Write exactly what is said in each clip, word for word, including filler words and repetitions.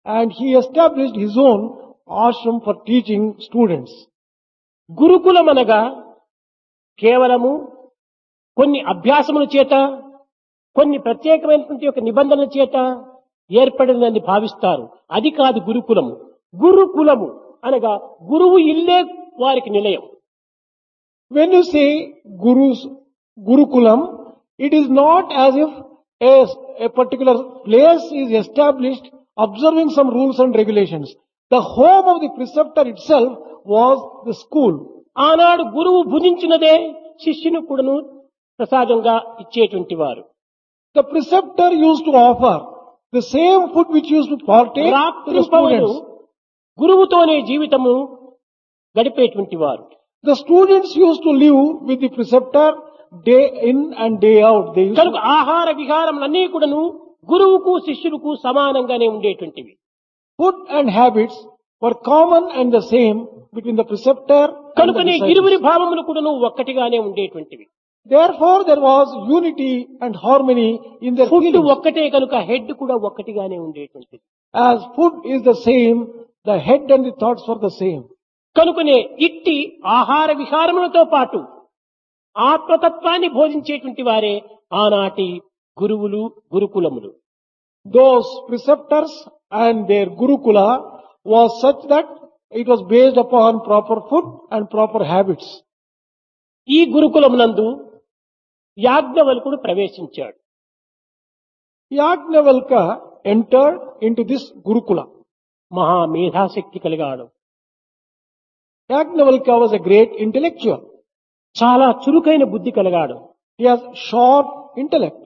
and he established his own ashram for teaching students. గురుకులమనగా కేవలము కొన్ని అభ్యాసముల చేత కొన్ని ప్రత్యేకమైనటువంటి ఒక నిబంధనల చేత ఏర్పడిందని భావిస్తారు. అది కాదు గురుకులము. గురుకులము అనగా గురువు ఇల్లే వారికి నిలయం. When you say Guru's Gurukulam, it is not as if a, a particular place is established observing some rules and regulations. The home of the preceptor itself was the school. ఆనాడు గురువు భుజించినదే శిష్యుని కూడాను ప్రసాదంగా ఇచ్చేటువంటి వారు. The preceptor used to offer the same food which used to partake to the students. గురువుతోనే జీవితము గడిపేటువంటి వారు. The students used to live with the preceptor day in and day out. They used కనుక to, ఆహార విహారములన్నీ కూడాను గురువుకు శిష్యులకు సమానంగానే ఉండేటువంటివి. food and habits were common and the same between the preceptor and the కనుకనే disciples. ఇరువురి భావములు కూడాను ఒక్కటిగానే ఉండేటువంటివి. Therefore, there was unity and harmony in their food feelings. ఒక్కటే కనుక హెడ్ కూడా ఒక్కటిగానే ఉండేటువంటిది. As food is the same, the head and the thoughts were the same. కనుకనే ఇట్టి ఆహార విహారములతో పాటు ఆత్మతత్వాన్ని బోధించేటువంటి వారే ఆనాటి గురువులు గురుకులములు. Those preceptors and their Gurukula was such that it was based upon proper food and proper habits. ఈ గురుకులమునందు యాజ్ఞవల్కుడు ప్రవేశించాడు. Yajnavalkya entered into this Gurukula. మహా మేధాశక్తి కలిగాడు. Yajnavalkya was a great intellectual. చాలా చురుకైన బుద్ధి కలిగాడు. He has sharp intellect.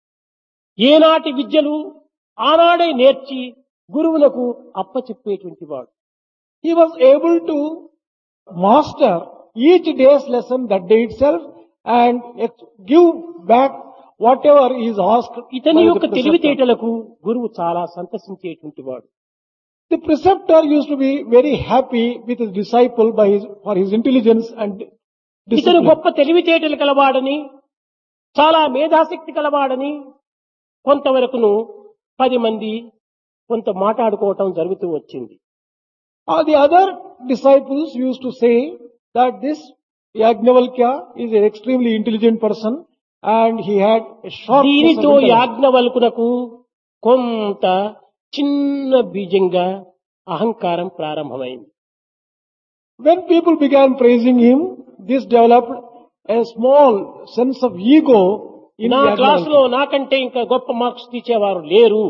ఏనాటి విద్యలు ఆనాడే నేర్చి గురువులకు అప్పచెప్పేటువంటి వాడు. He was able to master each day's lesson that day itself and ex- give back whatever is asked. ఇతని by the యొక్క preceptor. తెలివితేటలకు గురువు చాలా సంతసించేటువంటి వాడు. The preceptor used to be very happy with his disciple by his, for his intelligence and ఇతను discipline. గొప్ప తెలివితేటలు కలవాడని చాలా మేధాశక్తి కలవాడని కొంతవరకును పది మంది కొంత మాట్లాడుకోవటం జరుగుతూ వచ్చింది. Uh, the other disciples used to say that this Yajnavalkya is an extremely intelligent person and he had a sharp దీనితో intellect. యాజ్ఞవల్కునకు కొంత చిన్న బీజంగా అహంకారం ప్రారంభమైంది. When people began praising him, this developed a small sense of ego in నా క్లాసులో Yajnavalkya. నాకంటే ఇంకా గొప్ప మార్క్స్ తీసేవారు లేరు.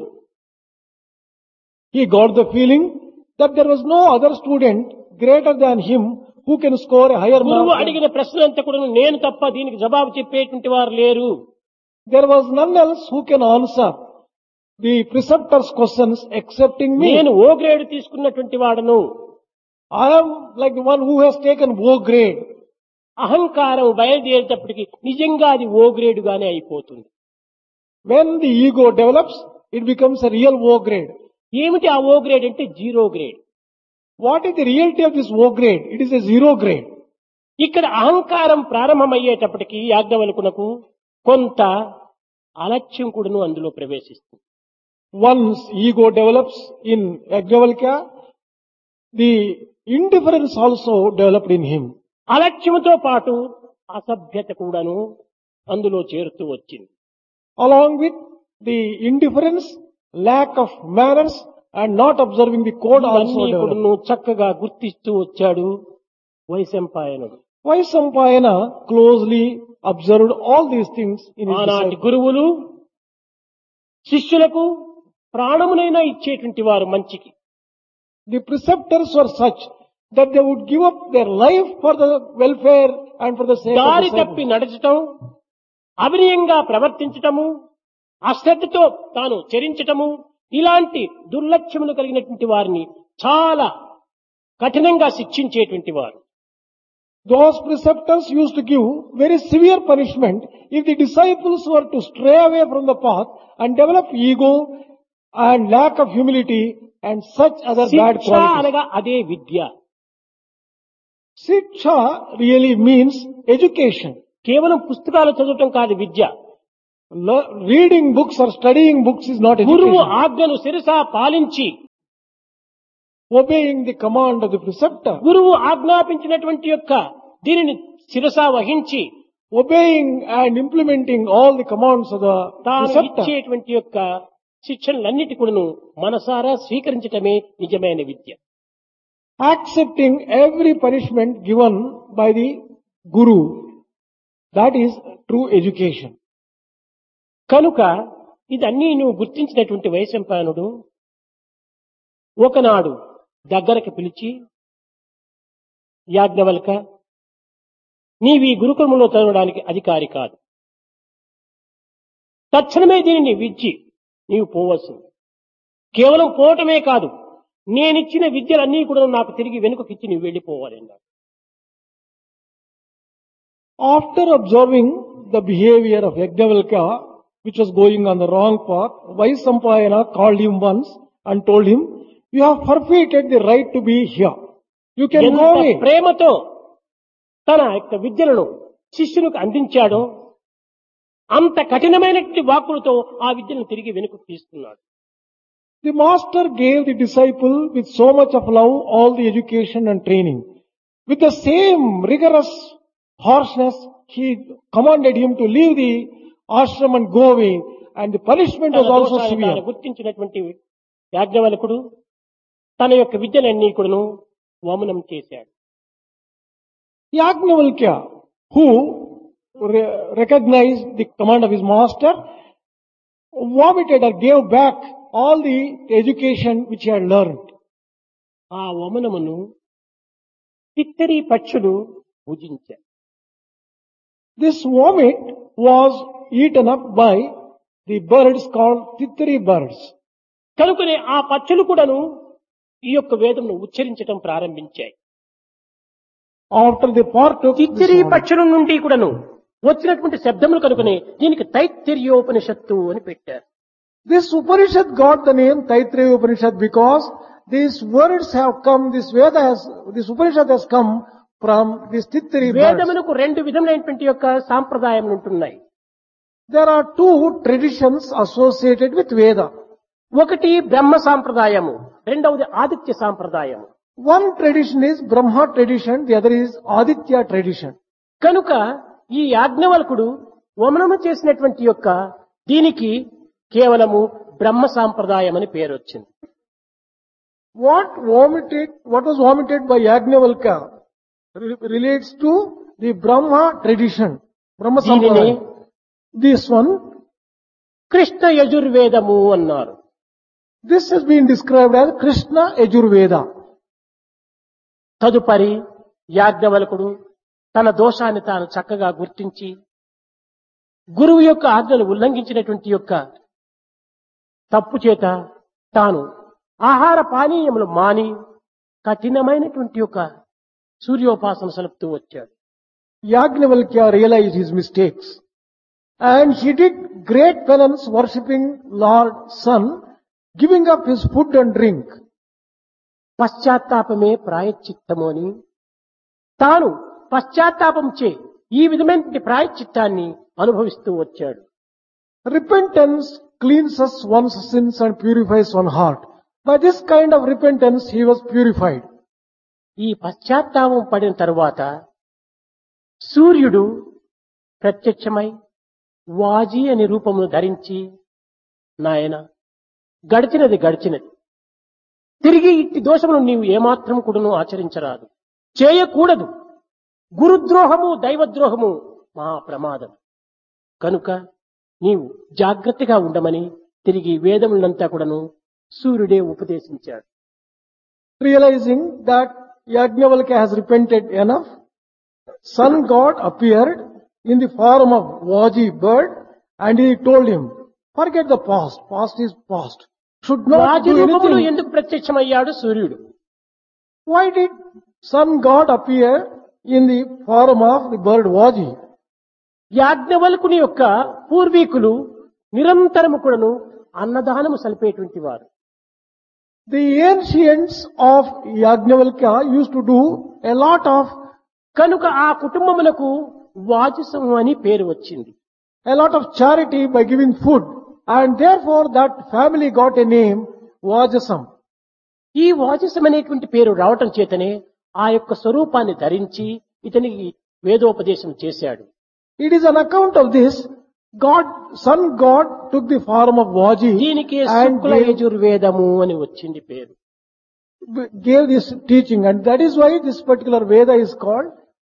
He got the feeling that there was no other student greater than him who can score a higher గురువు mark. అడిగిన ప్రశ్నలంతా కూడా నేను తప్ప దీనికి జవాబు చెప్పేటువంటి వారు లేరు. There was none else who can answer the preceptor's questions excepting me. నేను ఓ గ్రేడ్ తీసుకున్నటువంటి వాడను. I am like the one who has taken O grade. అహంకారం బయలుదేరేటప్పటికి నిజంగా అది ఓ గ్రేడుగానే అయిపోతుంది. When the ego develops, it becomes a real O grade. ఏమిటి ఆ ఓ grade అంటే zero grade. What is the reality of this O grade? It is a zero grade. ఇక్కడ అహంకారం ప్రారంభమయ్యేటప్పటికి యాజ్ఞవల్కునకు కొంత అలక్ష్యం కూడాను అందులో ప్రవేశిస్తుంది. Once ego develops in Yajnavalkya, the indifference also developed in him. అలక్ష్యంతో పాటు అసభ్యత కూడాను అందులో చేరుతూ వచ్చింది. Along with the indifference, lack of manners and not observing the code also ఇవన్నీ developed. కూడాను చక్కగా గుర్తిస్తూ వచ్చాడు వైశంపాయనుడు. Vaisampayana closely observed all these things in his ఆనాటి disciples. గురువులు శిష్యులకు ప్రాణమునైనా ఇచ్చేటువంటి వారు మంచికి. The preceptors were such that they would give up their life for the welfare and for the sake of దారి disciples. తప్పి నడచటం, అవినయంగా ప్రవర్తించటము, అశ్రద్ధతో తాను చరించటము, ఇలాంటి దుర్లక్ష్యములు కలిగినటువంటి వారిని చాలా కఠినంగా శిక్షించేటువంటి వారు. Those preceptors used to give very severe punishment if the disciples were to stray away from the path and develop ego and lack of humility and such other bad శిక్ష qualities. అనగా అదే విద్య. Siksha really means education. కేవలం పుస్తకాలు చదవటం కాదు విద్య. Le- reading books or studying books is not గురువు education. ఆజ్ఞను శిరసా పాలించి obeying the command of the preceptor, గురువు ఆజ్ఞాపించినటువంటి యొక్క దీనిని శిరసా వహించి obeying and implementing all the commands of the తాను preceptor, ఇచ్చేటువంటి యొక్క శిక్షణలన్నిటి కూడాను మనసారా స్వీకరించటమే నిజమైన విద్య. accepting every punishment given by the Guru. That is true education. కనుక ఇదన్నీ నువ్వు గుర్తించినటువంటి వైశంపాయనుడు ఒకనాడు దగ్గరకు పిలిచి, యాజ్ఞవల్క, నీవి గురుకులంలో చదవడానికి అధికారి కాదు. తక్షణమే దీనిని విడిచి నీవు పోవలసింది. కేవలం పోవటమే కాదు, నేనిచ్చిన విద్యలన్నీ కూడా నాకు తిరిగి వెనుకకిచ్చి నీవు వెళ్ళిపోవాలి అన్నాడు. After observing the behavior of Yajnavalkya, which was going on the wrong path, Vaisampayana called him once and told him, you have forfeited the right to be here. You can ఎంత go away. ప్రేమతో తన యొక్క విద్యలను శిష్యునికి అందించాడో అంత కఠినమైనటువంటి వాక్కులతో ఆ విద్యను తిరిగి వెనుకకు తీసుకున్నాడు. The master gave the disciple with so much of love all the education and training. With the same rigorous harshness, he commanded him to leave the ashram and go away, and the punishment was తన also దోషాన్ని తాను severe. గుర్తించినటువంటి యాజ్ఞవల్కుడు తన యొక్క విద్యలన్నీ కూడాను వమనం చేశాడు. Yajnavalkya, who re- recognized the command of his master, vomited or gave back all the education which he had learned. ఆ వమనమును తిత్తరి పక్షులు భుజించారు. This vomit was eaten up by the birds called Tittari birds. కనుకనే ఆ పక్షులు కూడాను ఈ యొక్క వేదమును ఉచ్చరించడం ప్రారంభించాయి. After they partook this తిత్తిరి vomit, పక్షుల నుండి కూడాను వచ్చినటువంటి శబ్దములు కనుకనే దీనికి తైత్తిర్యోపనిషత్తు అని పెట్టారు. this Upanishad got the name Taittiriya Upanishad because these words have come, this Veda has, this Upanishad has come from these Tittari birds. వేదములకు రెండు విధములైనటువంటి యొక్క సాంప్రదాయం ఉంటున్నాయి. There are two traditions associated with Veda. ఒకటి బ్రహ్మ సాంప్రదాయము, రెండవది Aditya సాంప్రదాయము. One tradition is Brahma tradition, the other is Aditya tradition. కనుక ఈ యాజ్ఞవల్కుడు వమనము చేసినటువంటి యొక్క దీనికి కేవలము బ్రహ్మ సాంప్రదాయం అని పేరు వచ్చింది. What vomited, what was vomited by Yajnavalkya re- relates to the Brahma tradition, Brahma దీనిని Sampradaya. This one, కృష్ణ యజుర్వేదము అన్నారు. this has been described as Krishna Yajurveda. తదుపరి యాజ్ఞవల్కుడు తన దోషాన్ని తాను చక్కగా గుర్తించి గురువు యొక్క ఆజ్ఞను ఉల్లంఘించినటువంటి యొక్క తప్పు చేత తాను ఆహార పానీయములు మాని కఠినమైనటువంటి యొక్క సూర్యోపాసన సలుపుతూ వచ్చాడు. Yajnavalkya realized his mistakes and he did great penance worshipping Lord Sun, giving up his food and drink. పశ్చాత్తాపమే ప్రాయశ్చిత్తము అని తాను పశ్చాత్తాపం చే ఈ విధమైన ప్రాయశ్చిత్తాన్ని అనుభవిస్తూ వచ్చాడు. Repentance cleanses one's sins and purifies one's heart. By this kind of repentance he was purified. ఈ పశ్చాత్తాపం పడిన తరువాత సూర్యుడు ప్రత్యక్షమై వాజీ అనే రూపమును ధరించి, నాయన గడిచినది గడిచినది, తిరిగి ఇట్టి దోషమును నీవు ఏమాత్రం కూడాను ఆచరించరాదు, చేయకూడదు. గురుద్రోహము దైవద్రోహము మహా ప్రమాదం కనుక నీవు జాగ్రత్తగా ఉండమని తిరిగి వేదములంతా కూడాను సూర్యుడే ఉపదేశించాడు. Realizing that Yajnavalkya has repented enough, sun god appeared in the form of Vaji bird and he told him, forget the past, past is past. Should not Vaji do రూపములో anything. ఎందుకు ప్రత్యక్షమయ్యాడు సూర్యుడు? Why did sun god appear in the form of the bird Vaji? యాజ్ఞవల్కుని యొక్క పూర్వీకులు నిరంతరము కూడాను అన్నదానము సలిపేటువంటి వారు. The ancients of Yajnavalkya used to do a lot of, కనుక ఆ కుటుంబమునకు వాజసము అని పేరు వచ్చింది. a lot of charity by giving food and therefore that family got a name Vajasam. ఈ వాచసం అనేటువంటి పేరు రావటం చేతనే ఆ యొక్క స్వరూపాన్ని ధరించి ఇతనికి వేదోపదేశం చేశాడు. It is on account of this, God, Sun God took the form of Vaji దీనికి and శుక్ల gave, యజుర్వేదము అని వచ్చింది పేరు. gave this teaching, and that is why this particular Veda is called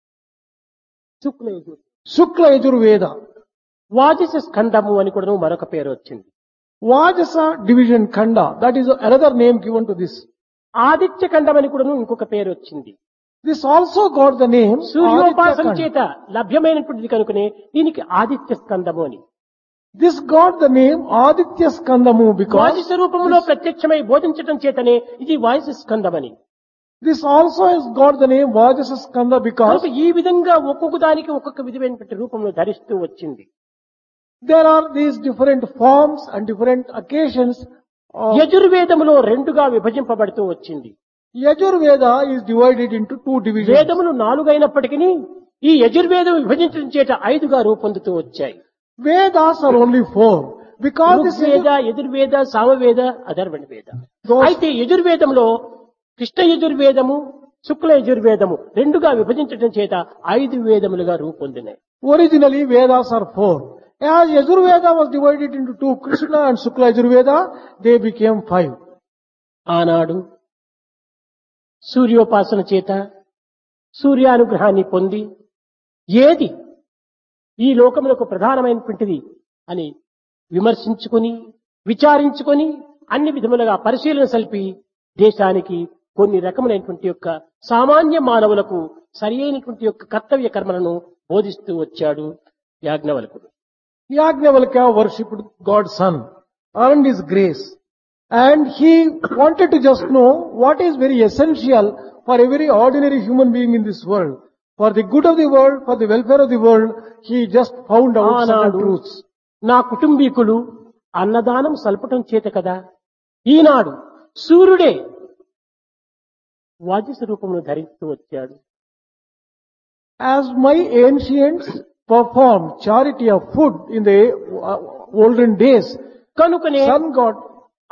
Shukla Yajur Shukla Yajur Veda. వాచస స్కందము అని కూడా మరొక పేరు వచ్చింది. Vajasa division Khanda, that is another name given to this. Aditya ఖండం అని కూడా ఇంకొక పేరు వచ్చింది. This also got the name సూర్యోపాసన Aditya చేత లభ్యమైనటువంటిది కనుకనే దీనికి ఆదిత్య స్కందము అని. This got the name Aditya Skandamu because వాచి స్వరూపంలో ప్రత్యక్షమై బోధించటం చేతనే ఇది వాయు స్కందమని. this also has got the name Vajasa Skanda because కనుక ఈ విధంగా ఒక్కొక్క దానికి ఒక్కొక్క విధమైనటువంటి రూపంలో ధరిస్తూ వచ్చింది. there are these different forms and different occasions. Of యజుర్వేదములో రెండుగా విభజింపబడుతూ వచ్చింది. Yajur Veda is divided into two divisions. వేదములు నాలుగైనప్పటికీ ఈ యజుర్వేదం విభజించడం చేత ఐదుగా రూపొందుతూ వచ్చాయి. Vedas are only four because this Rigveda, is Yajurveda, Samaveda, అధర్వణ వేద. Those- అయితే యజుర్వేదంలో కృష్ణ యజుర్వేదము, శుక్ల యజుర్వేదము రెండుగా విభజించడం చేత ఐదు వేదములుగా రూపొందినాయి. originally Vedas are four. As Yajur Veda was divided into two, Krishna and Shukla Yajur Veda, they became five. ఆనాడు సూర్యోపాసన చేత సూర్యానుగ్రహాన్ని పొంది ఏది ఈ లోకములకు ప్రధానమైనటువంటిది అని విమర్శించుకొని విచారించుకొని అన్ని విధములుగా పరిశీలన సల్పి దేశానికి కొన్ని రకములైనటువంటి యొక్క సామాన్య మానవులకు సరి అయినటువంటి యొక్క కర్తవ్య కర్మలను బోధిస్తూ వచ్చాడు యాజ్ఞవల్కుడు. Yajnavalkya worshipped God's Son, earned His grace, and he wanted to just know what is very essential for every ordinary human being in this world. For the good of the world, for the welfare of the world, he just found out certain ఆనాడు truths. నా కుటుంబీకులు అన్నదానం సల్పటం చేత కదా ఈనాడు సూర్యుడే వాజి స్వరూపమును ధరిస్తూ వచ్చాడు. As my ancients performed charity of food in the uh, olden days, కనుకనే Sun God